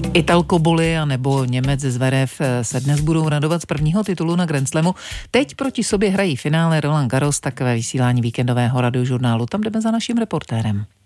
Italko Bolia nebo Němec Zverev se dnes budou radovat z prvního titulu na Grand Slamu. Teď proti sobě hrají finále Roland Garros, tak ve vysílání víkendového radiožurnálu. Tam jdeme za naším reportérem.